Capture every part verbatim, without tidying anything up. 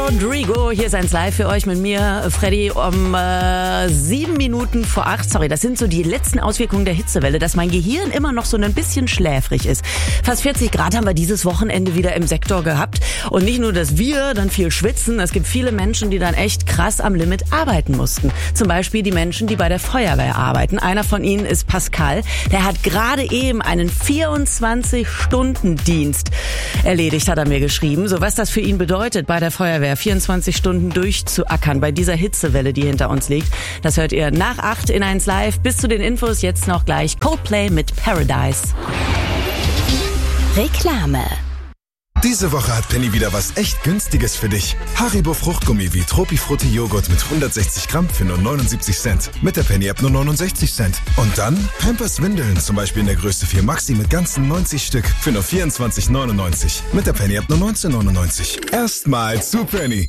Rodrigo, hier ist eins live für euch mit mir, Freddy, um äh, sieben Minuten vor acht. Sorry, das sind so die letzten Auswirkungen der Hitzewelle, dass mein Gehirn immer noch so ein bisschen schläfrig ist. Fast vierzig Grad haben wir dieses Wochenende wieder im Sektor gehabt. Und nicht nur, dass wir dann viel schwitzen, es gibt viele Menschen, die dann echt krass am Limit arbeiten mussten. Zum Beispiel die Menschen, die bei der Feuerwehr arbeiten. Einer von ihnen ist Pascal. Der hat gerade eben einen vierundzwanzig-Stunden-Dienst erledigt, hat er mir geschrieben. So was das für ihn bedeutet, bei der Feuerwehr vierundzwanzig Stunden durchzuackern, bei dieser Hitzewelle, die hinter uns liegt. Das hört ihr nach acht in eins live. Bis zu den Infos jetzt noch gleich Coldplay mit Paradise. Reklame. Diese Woche hat Penny wieder was echt Günstiges für dich. Haribo Fruchtgummi wie Tropifrutti Joghurt mit hundertsechzig Gramm für nur neunundsiebzig Cent. Mit der Penny-App nur neunundsechzig Cent. Und dann Pampers Windeln, zum Beispiel in der Größe vier Maxi mit ganzen neunzig Stück für nur vierundzwanzig neunundneunzig. Mit der Penny-App nur neunzehn neunundneunzig. Erstmal zu Penny.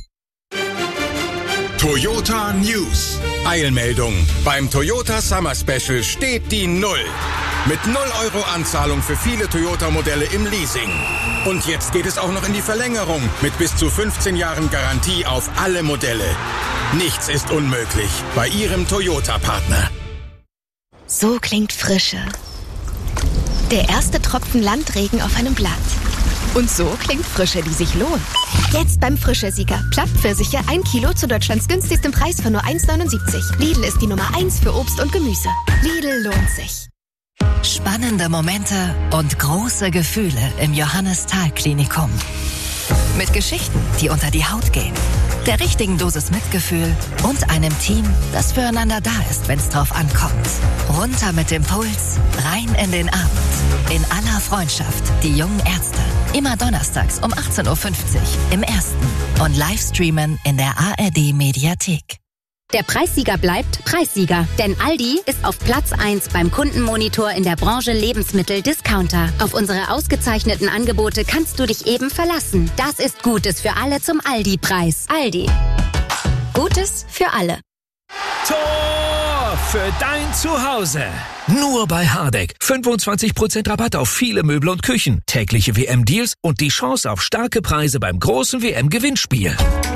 Toyota News. Eilmeldung. Beim Toyota Summer Special steht die Null. Mit null Euro Anzahlung für viele Toyota-Modelle im Leasing. Und jetzt geht es auch noch in die Verlängerung mit bis zu fünfzehn Jahren Garantie auf alle Modelle. Nichts ist unmöglich bei Ihrem Toyota-Partner. So klingt Frische. Der erste Tropfen Landregen auf einem Blatt. Und so klingt Frische, die sich lohnt. Jetzt beim Frische-Sieger. Plattpfirsiche ein Kilo zu Deutschlands günstigstem Preis von nur eins neunundsiebzig. Lidl ist die Nummer eins für Obst und Gemüse. Lidl lohnt sich. Spannende Momente und große Gefühle im Johannes-Thal-Klinikum. Mit Geschichten, die unter die Haut gehen, der richtigen Dosis Mitgefühl und einem Team, das füreinander da ist, wenn es drauf ankommt. Runter mit dem Puls, rein in den Abend. In aller Freundschaft, die jungen Ärzte. Immer donnerstags um achtzehn Uhr fünfzig im Ersten und Livestreamen in der A R D-Mediathek. Der Preissieger bleibt Preissieger, denn Aldi ist auf Platz eins beim Kundenmonitor in der Branche Lebensmittel-Discounter. Auf unsere ausgezeichneten Angebote kannst du dich eben verlassen. Das ist Gutes für alle zum Aldi-Preis. Aldi. Gutes für alle. Tor für dein Zuhause. Nur bei Hardegg. fünfundzwanzig Prozent Rabatt auf viele Möbel und Küchen. Tägliche W M-Deals und die Chance auf starke Preise beim großen W M-Gewinnspiel.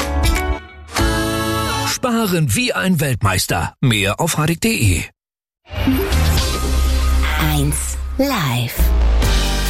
Sparen wie ein Weltmeister. Mehr auf hardegg punkt de. eins live.